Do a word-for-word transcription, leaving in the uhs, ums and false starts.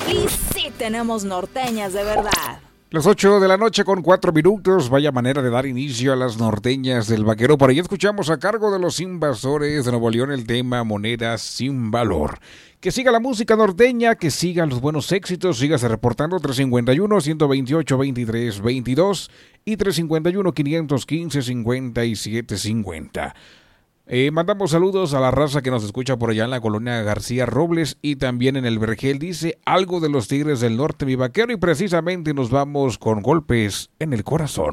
Y sí tenemos norteñas de verdad. Las ocho de la noche con cuatro minutos, vaya manera de dar inicio a las norteñas del vaquero. Por ahí escuchamos a cargo de los Invasores de Nuevo León el tema Monedas sin Valor. Que siga la música norteña, que sigan los buenos éxitos, sígase reportando tres cinco uno, uno dos ocho, veintitrés veintidós y tres cinco uno, cinco uno cinco, cincuenta y siete cincuenta. Eh, mandamos saludos a la raza que nos escucha por allá en la colonia García Robles y también en el Vergel. Dice algo de los Tigres del Norte, mi vaquero, y precisamente nos vamos con Golpes en el Corazón.